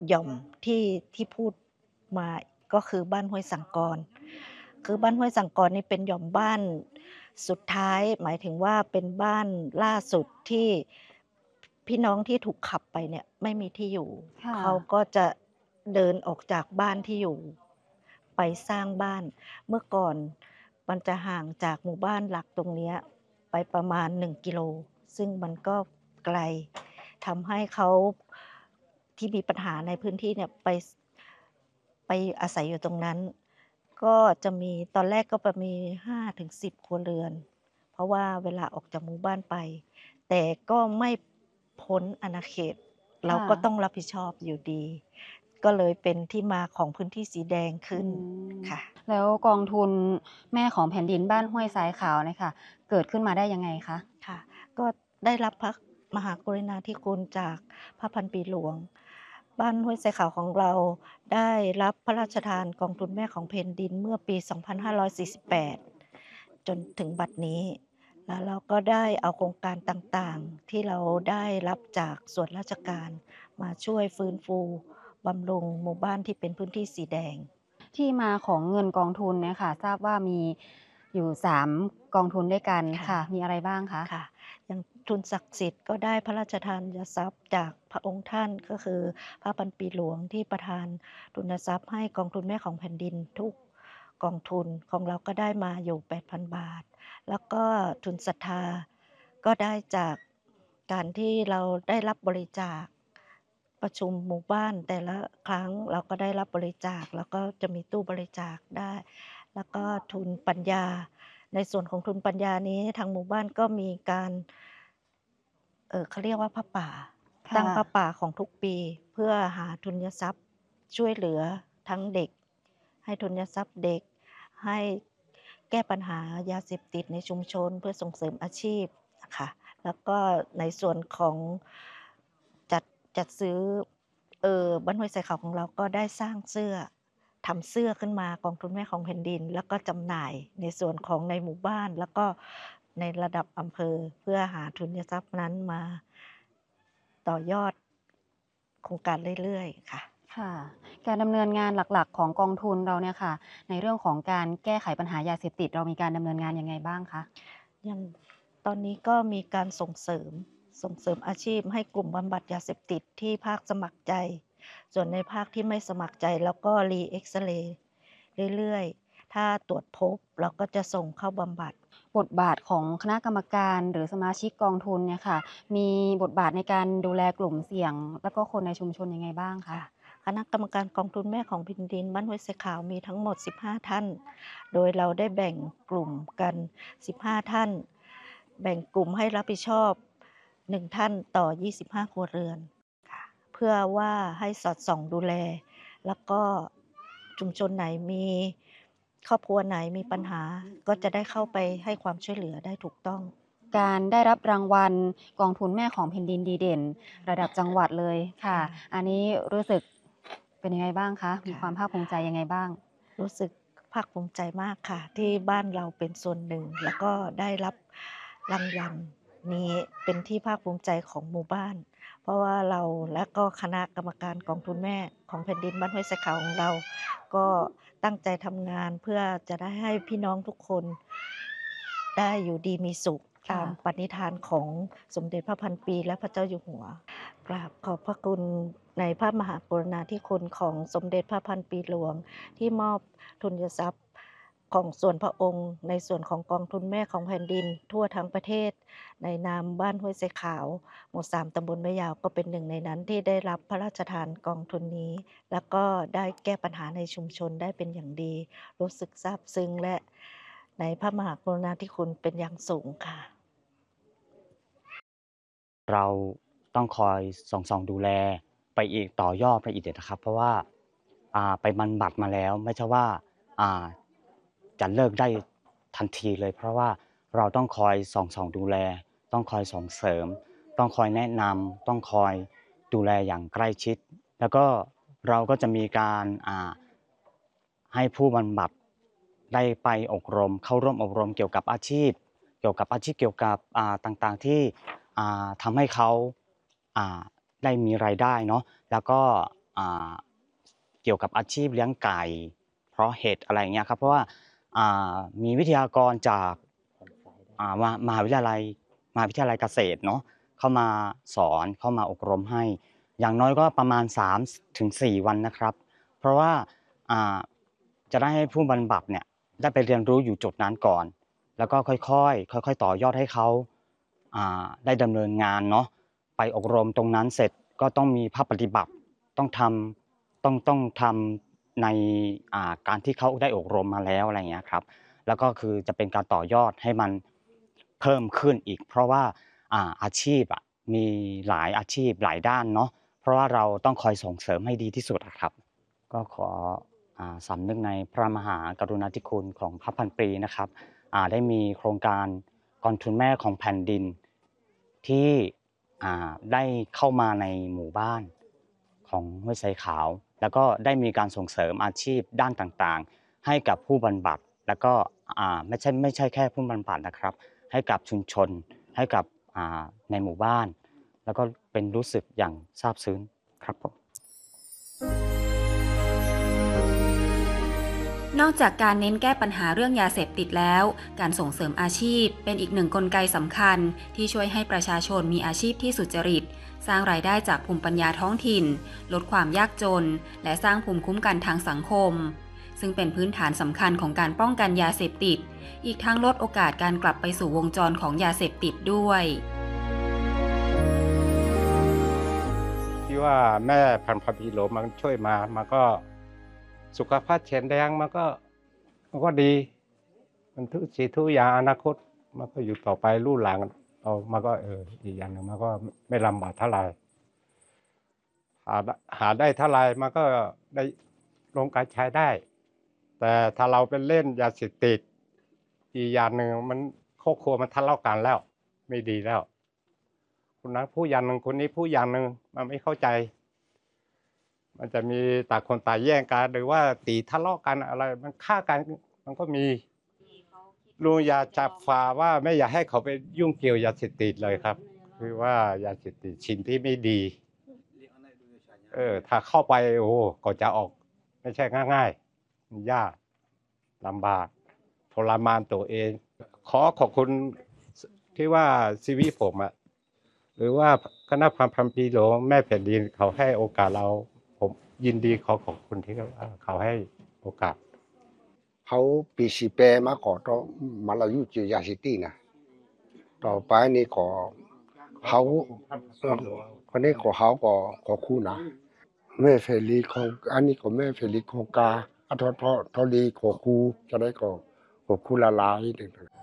หย่อมที่พูดมาก็คือบ้านห้วยสังกรคือบ้านห้วยสังกรนี่เป็นหย่อมบ้านสุดท้ายหมายถึงว่าเป็นบ้านล่าสุดที่พี่น้องที่ถูกขับไปเนี่ยไม่มีที่อยู่ค่ะเขาก็จะเดินออกจากบ้านที่อยู่ไปสร้างบ้านเมื่อก่อนมันจะห่างจากหมู่บ้านหลักตรงเนี้ยไปประมาณ1กิโลซึ่งมันก็ไกล ทำให้เขาที่มีปัญหาในพื้นที่เนี่ยไปอาศัยอยู่ตรงนั้นก็จะมีตอนแรกก็จะมี5-10ครัวเรือนเพราะว่าเวลาออกจากหมู่บ้านไปแต่ก็ไม่พ้นอาณาเขตเราค่ะก็ต้องรับผิดชอบอยู่ดีก็เลยเป็นที่มาของพื้นที่สีแดงอืขึ้นมค่ะแล้วกองทุนแม่ของแผ่นดินบ้านห้วยทรายขาวเนี่ยค่ะเกิดขึ้นมาได้ยังไงคะค่ะก็ได้รับพระมหากรุณาธิคุณจากพระพันปีหลวงบ้านห้วยทรายขาวของเราได้รับพระราชทานกองทุนแม่ของแผ่นดินเมื่อปี 2548จนถึงบัดนี้แล้วเราก็ได้เอาโครงการต่างๆที่เราได้รับจากส่วนราชการมาช่วยฟื้นฟูบำรุงหมู่บ้านที่เป็นพื้นที่สีแดงที่มาของเงินกองทุนเนี่ยค่ะทราบว่ามีอยู่3กองทุนด้วยกันค่ะค่ะมีอะไรบ้างคะค่ะอย่างทุนศักดิ์สิทธิ์ก็ได้พระราชทานทรัพย์จากพระองค์ท่านก็คือพระพันปีหลวงที่ประทานทุนทรัพย์ให้กองทุนแม่ของแผ่นดินทุกกองทุนของเราก็ได้มาอยู่ 8,000 บาท แล้วก็ทุนศรัทธาก็ได้จากการที่เราได้รับบริจาคประชุมหมู่บ้านแต่ละครั้งเราก็ได้รับบริจาคแล้วก็จะมีตู้บริจาคได้ แล้วก็ทุนปัญญาในส่วนของทุนปัญญานี้ทางหมู่บ้านก็มีการเขาเรียกว่าผ้าป่าตั้งค่ะผ้าป่าของทุกปีเพื่อหาทุนทรัพย์ช่วยเหลือทั้งเด็กให้ทุนทรัพย์เด็กให้แก้ปัญหายาเสพติดในชุมชนเพื่อส่งเสริมอาชีพอะค่ะแล้วก็ในส่วนของจัดจัดซื้อบ้านห้วยทรายขาวของเราก็ได้สร้างเสื้อ ทำเสื้อขึ้นมากองทุนแม่ของแผ่นดินแล้วก็จำหน่ายในส่วนของในหมู่บ้านแล้วก็ในระดับอำเภอเพื่อหาทุนทรัพย์นั้นมาต่อยอดโครงการเรื่อยๆค่ะค่ะการดำเนินงานหลักๆของกองทุนเราเนี่ยค่ะในเรื่องของการแก้ไขปัญหายาเสพติดเรามีการดำเนินงานยังไงบ้างคะอย่างตอนนี้ก็มีการส่งเสริมอาชีพให้กลุ่มบำบัดยาเสพติดที่ภาคสมัครใจส่วนในภาคที่ไม่สมัครใจเราก็เอ็กซเรย์เรื่อยๆถ้าตรวจพบเราก็จะส่งเข้าบำบัดบทบาทของคณะกรรมการหรือสมาชิกกองทุนเนี่ยค่ะมีบทบาทในการดูแลกลุ่มเสี่ยงแล้วก็คนในชุมชนยังไงบ้างคะค่ะคณะกรรมการกองทุนแม่ของแผ่นดินบ้านห้วยทรายขาวมีทั้งหมด 15 ท่าน โดยเราได้แบ่งกลุ่มกัน 15 ท่าน แบ่งกลุ่มให้รับผิดชอบ1ท่านต่อ 25 ครัวเรือนค่ะเพื่อว่าให้สอดส่องดูแล แล้วก็ชุมชนไหนมีครอบครัวไหนมีปัญหาก็จะได้เข้าไปให้ความช่วยเหลือได้ถูกต้องการได้รับรางวัลกองทุนแม่ของแผ่นดินดีเด่นระดับจังหวัดเลยค่ะค่ะอันนี้รู้สึกเป็นยังไงบ้างคะมีค่ะความภาคภูมิใจยังไงบ้างรู้สึกภาคภูมิใจมากค่ะที่บ้านเราเป็นส่วนหนึ่งแล้วก็ได้รับรางวัลนี้เป็นที่ภาคภูมิใจของหมู่บ้านเพราะว่าเราและก็คณะกรรมการกองทุนแม่ของแผ่นดินบ้านห้วยสะเขาของเราก็ตั้งใจทำงานเพื่อจะได้ให้พี่น้องทุกคนได้อยู่ดีมีสุขตาค่ะมปณิธานของสมเด็จพระพันปีและพระเจ้าอยู่หัว กราบขอบพระคุณในพระมหากรุณาธิคุณของสมเด็จพระพันปีหลวงที่มอบทุนทรัพย์ของส่วนพระองค์ในส่วนของกองทุนแม่ของแผ่นดินทั่วทั้งประเทศในนามบ้านห้วยทรายขาวหมู่3ตำบลแม่ยาวก็เป็นหนึ่งในนั้นที่ได้รับพระราชทานกองทุนนี้แล้วก็ได้แก้ปัญหาในชุมชนได้เป็นอย่างดีรู้สึกซาบซึ้งและในพระมหากรุณาธิคุณเป็นอย่างสูงค่ะเราต้องคอยส่องดูแลไปอีกต่อยอดไปอีกนะครับเพราะว่าไปบำบัดมาแล้วไม่ใช่ว่าอ่าจะเลิกได้ทันทีเลยเพราะว่าเราต้องคอยส่องดูแลต้องคอยส่งเสริมต้องคอยแนะนำต้องคอยดูแลอย่างใกล้ชิดแล้วก็เราก็จะมีการให้ผู้บำบัดได้ไปอบรมเข้าร่วมอบรมเกี่ยวกับอาชีพเกี่ยวกับต่างๆที่ ทำให้เขาอ่าได้มีรายได้เนาะแล้วก็อ่าเกี่ยวกับอาชีพเลี้ยงไก่เพราะเห็ดอะไรอย่างเงี้ยครับเพราะว่ามีวิทยากรจากมหาวิทยาลัยเกษตรเนาะเข้ามาสอนเข้ามาอบรมให้อย่างน้อยก็ประมาณ3 ถึง 4 วันนะครับเพราะว่าอ่าจะได้ให้ผู้บำบัดเนี่ยได้ไปเรียนรู้อยู่จุดนั้นก่อนแล้วก็ค่อยๆต่อยอดให้เขาได้ดำเนินงานเนาะไปอบรมตรงนั้นเสร็จก็ต้องมีภาคปฏิบัติต้องทำในการที่เขาได้อบรมมาแล้วอะไรอย่างเงี้ยครับแล้วก็คือจะเป็นการต่อยอดให้มันเพิ่มขึ้นอีกเพราะว่าอาชีพมีหลายอาชีพหลายด้านเนาะเพราะว่าเราต้องคอยส่งเสริมให้ดีที่สุดอะครับก็ขอสำนึกในพระมหากรุณาธิคุณของพระพันปีนะครับได้มีโครงการกองทุนแม่ของแผ่นดินที่ได้เข้ามาในหมู่บ้านของห้วยไซขาวแล้วก็ได้มีการส่งเสริมอาชีพด้านต่างๆให้กับผู้บำบัดแล้วก็ไม่ใช่แค่ผู้บำบัดนะครับให้กับชุมชนให้กับในหมู่บ้านแล้วก็เป็นรู้สึกอย่างซาบซึ้งครับผมนอกจากการเน้นแก้ปัญหาเรื่องยาเสพติดแล้ว การส่งเสริมอาชีพเป็นอีกหนึ่งกลไกสำคัญที่ช่วยให้ประชาชนมีอาชีพที่สุจริตสร้างรายได้จากภูมิปัญญาท้องถิ่นลดความยากจนและสร้างภูมิคุ้มกันทางสังคมซึ่งเป็นพื้นฐานสำคัญของการป้องกันยาเสพติดอีกทั้งลดโอกาสการกลับไปสู่วงจรของยาเสพติดด้วยที่ว่าแม่พันธุ์พีโหลมันช่วยมามันก็สุขภาพแข็งแรงมันก็ดีมันทุกอย่างอนาคตมันก็อยู่ต่อไปรุ่นหลังเอามันก็อีกอย่างหนึ่งมันก็ไม่ลำบากเท่าไหร่หาได้เท่าไหร่มันก็ได้ลงการใช้ได้แต่ถ้าเราเป็นเล่นยาเสพติดอีกอย่างหนึ่งมันครอบครัวมันทะเลาะกันแล้วไม่ดีแล้วคนนั้นผู้อย่างหนึ่งคนนี้ผู้อย่างหนึ่งมันไม่เข้าใจมันจะมีต่างคนต่างแย่งกันหรือว่าตีทะเลาะกันอะไรมันฆ่ากันมันก็มีลุงอยากจับฝ่าว่าไม่อยากให้เขาไปยุ่งเกี่ยวยาเสพติดเลยครับคือว่ายาเสพติดสิ่งที่ไม่ดีถ้าเข้าไปโอ้ก็จะออกไม่ใช่ง่ายๆมันยากลำบากทรมานตัวเองขอบคุณที่ว่าชีวิตผมหรือว่าคณะพันปีหลวงแม่แผ่นดินเขาให้โอกาสเราผมยินดีขอบคุณที่เขาให้โอกาสเขาปีสิเปมาขอต่อมาเราอยู่จียาซิตี้นะต่อไปนี่ขอเขาคนนี้ขอเขาขอคู่นะแม่เฟรีของอันนี้ก็แม่เฟรีของกาทอลีขอคู่จะได้ขอคู่ละลาย